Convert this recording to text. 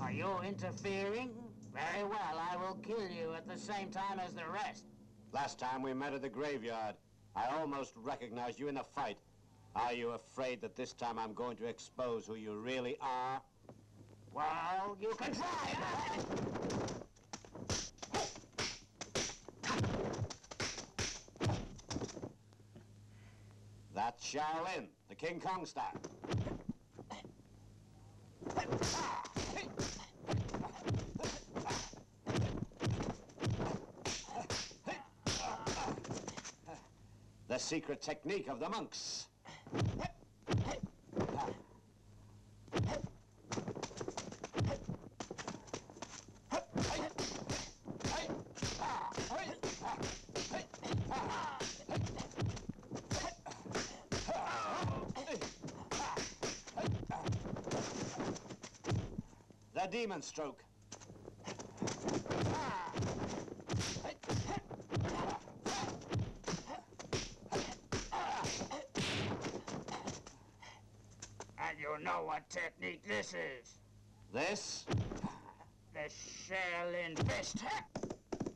Are you interfering? Very well, I will kill you at the same time as the rest. Last time we met at the graveyard, I almost recognized you in a fight. Are you afraid that this time I'm going to expose who you really are? Well, you can try. That's Shaolin, the King Kong style. The secret technique of the monks. The demon stroke. And you know what technique this is? This? The Shaolin fist.